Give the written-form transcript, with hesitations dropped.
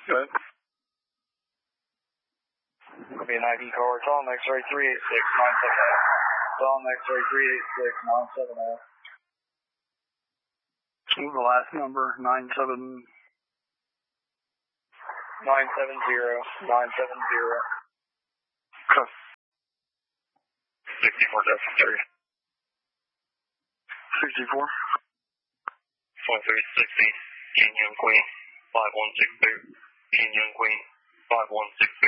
Good. Could be an ID car. It's on X-ray 386970. It's on X-ray 386970. The last number, 970. 970. Okay. 64-3. 64. 2360. King Young Queen. 5162. King Young Queen. 5162.